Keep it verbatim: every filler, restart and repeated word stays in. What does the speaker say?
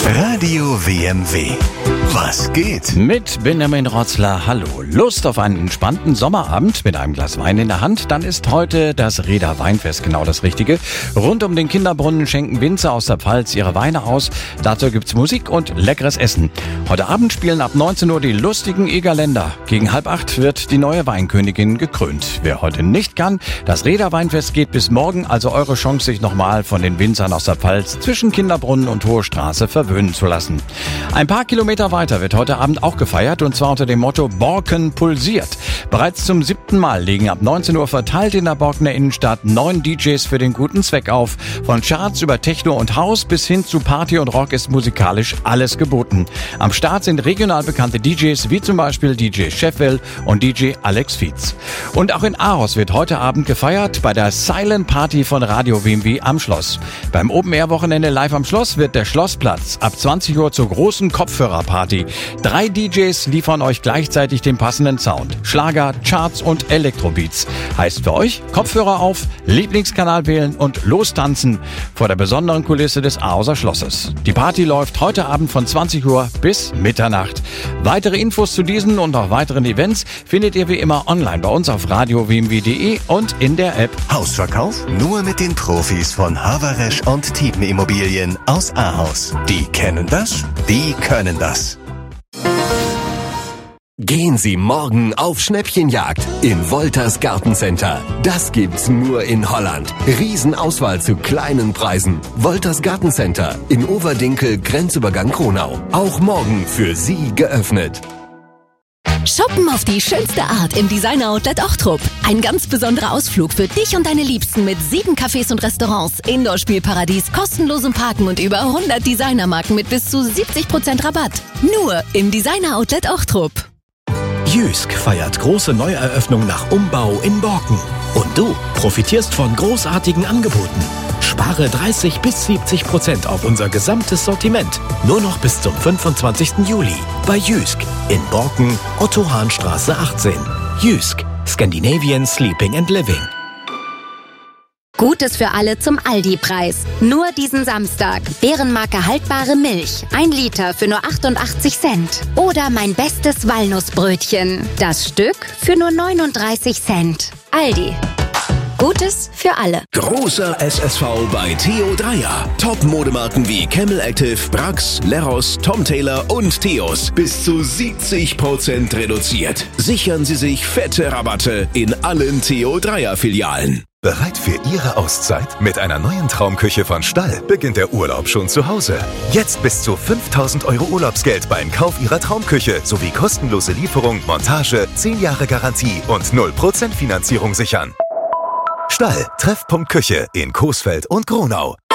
Radio W M W. Was geht? Mit Benjamin Rotzler, hallo. Lust auf einen entspannten Sommerabend mit einem Glas Wein in der Hand? Dann ist heute das Rheda Weinfest genau das Richtige. Rund um den Kinderbrunnen schenken Winzer aus der Pfalz ihre Weine aus. Dazu gibt's Musik und leckeres Essen. Heute Abend spielen ab neunzehn Uhr die lustigen Egerländer. Gegen halb acht wird die neue Weinkönigin gekrönt. Wer heute nicht kann, das Rheda Weinfest geht bis morgen, also eure Chance, sich nochmal von den Winzern aus der Pfalz zwischen Kinderbrunnen und Hohe Straße verwöhnen zu lassen. Ein paar Kilometer weiter wird heute Abend auch gefeiert, und zwar unter dem Motto Borken pulsiert. Bereits zum siebten Mal legen ab neunzehn Uhr verteilt in der Borkener Innenstadt neun D Js für den guten Zweck auf. Von Charts über Techno und House bis hin zu Party und Rock ist musikalisch alles geboten. Am Start sind regional bekannte D Js wie zum Beispiel D J Sheffield und D J Alex Fietz. Und auch in Aros wird heute Abend gefeiert bei der Silent Party von Radio W M W am Schloss. Beim Open-Air-Wochenende live am Schloss wird der Schlossplatz ab zwanzig Uhr zur großen Kopfhörerparty. Drei D Js liefern euch gleichzeitig den passenden Sound. Schlager, Charts und Elektrobeats. Heißt für euch Kopfhörer auf, Lieblingskanal wählen und lostanzen vor der besonderen Kulisse des Aroser Schlosses. Die Party läuft heute Abend von zwanzig Uhr bis Mitternacht. Weitere Infos zu diesen und auch weiteren Events findet ihr wie immer online bei uns auf radio w m w punkt d e und in der App. Hausverkauf? Nur mit den Profis von Havaresch und Thiepen Immobilien aus Ahaus. Die kennen das, die können das. Gehen Sie morgen auf Schnäppchenjagd in Wolters Gartencenter. Das gibt's nur in Holland. Riesenauswahl zu kleinen Preisen. Wolters Gartencenter in Overdinkel, Grenzübergang Kronau. Auch morgen für Sie geöffnet. Shoppen auf die schönste Art im Designer-Outlet Ochtrup. Ein ganz besonderer Ausflug für dich und deine Liebsten mit sieben Cafés und Restaurants, Indoor-Spielparadies, kostenlosem Parken und über hundert Designermarken mit bis zu siebzig Prozent Rabatt. Nur im Designer-Outlet Ochtrup. Jysk feiert große Neueröffnung nach Umbau in Borken. Und du profitierst von großartigen Angeboten. Spare dreißig bis siebzig Prozent auf unser gesamtes Sortiment. Nur noch bis zum fünfundzwanzigsten Juli bei Jysk in Borken, Otto-Hahn-Straße achtzehn. Jysk, Scandinavian Sleeping and Living. Gutes für alle zum Aldi-Preis. Nur diesen Samstag. Bärenmarke haltbare Milch. Ein Liter für nur achtundachtzig Cent. Oder mein bestes Walnussbrötchen. Das Stück für nur neununddreißig Cent. Aldi. Gutes für alle. Großer S S V bei Theo Dreier. Top-Modemarken wie Camel Active, Brax, Leros, Tom Taylor und Theos. Bis zu siebzig Prozent reduziert. Sichern Sie sich fette Rabatte in allen Theo Dreier Filialen. Bereit für Ihre Auszeit? Mit einer neuen Traumküche von Stall beginnt der Urlaub schon zu Hause. Jetzt bis zu fünftausend Euro Urlaubsgeld beim Kauf Ihrer Traumküche sowie kostenlose Lieferung, Montage, zehn Jahre Garantie und null Prozent Finanzierung sichern. Stall, Treffpunkt Küche in Coesfeld und Gronau.